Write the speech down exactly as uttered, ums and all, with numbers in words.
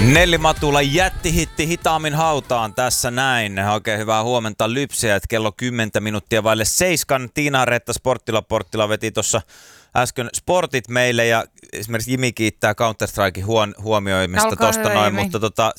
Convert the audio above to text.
Nelli Matula jättihitti hitaammin hautaan tässä näin. Oikein hyvää huomenta Lypsejät. Kello kymmentä minuuttia vaille seiskan. Tiina Retta Sporttila Porttila veti tuossa äsken sportit meille ja esimerkiksi Jimi kiittää Counter-Strikein huon, huomioimista tosta noin, mutta tota,